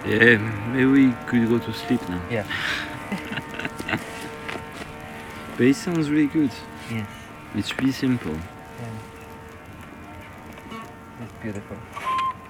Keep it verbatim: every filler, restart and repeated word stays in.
Yeah, maybe we could go to sleep now. Yeah. But it sounds really good. Yes. It's really simple. Yeah. It's beautiful.